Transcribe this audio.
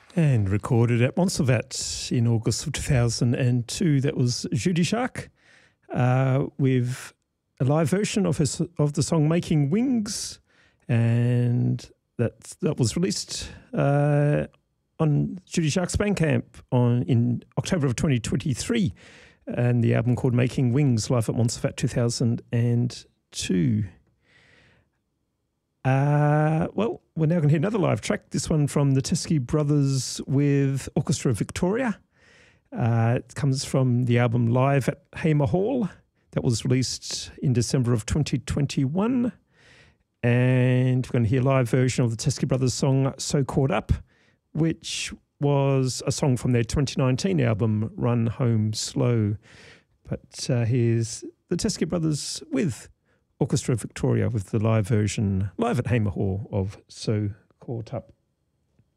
And recorded at Montserrat in August of 2002. That was Judy Shark with a live version of the song Making Wings, and that was released on Judy Shark's Bandcamp in October of 2023, and the album called Making Wings, live at Montserrat 2002. Well, we're now going to hear another live track, this one from the Teskey Brothers with Orchestra Victoria. It comes from the album Live at Hamer Hall that was released in December of 2021. And we're going to hear a live version of the Teskey Brothers song So Caught Up, which was a song from their 2019 album Run Home Slow. But here's the Teskey Brothers with Orchestra Victoria with the live version, live at Hamer Hall, of So Caught Up.